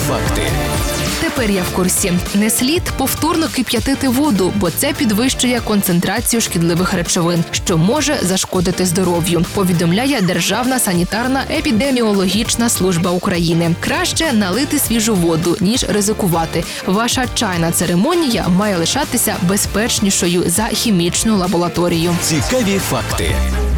факти. Тепер я в курсі. Не слід повторно кип'ятити воду, бо це підвищує концентрацію шкідливих речовин, що може зашкодити здоров'ю, повідомляє Державна санітарно-епідеміологічна служба України. Краще налити свіжу воду, ніж ризикувати. Ваша чайна церемонія має лишатися безпечнішою за хімічну лабораторію. Цікаві факти.